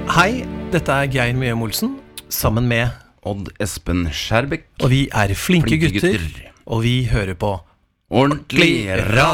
Hei, dette Geir Mjøm Olsen, sammen med Odd Espen Skjærbekk. Og vi Flinke gutter, og vi hører på Ordentlig radio.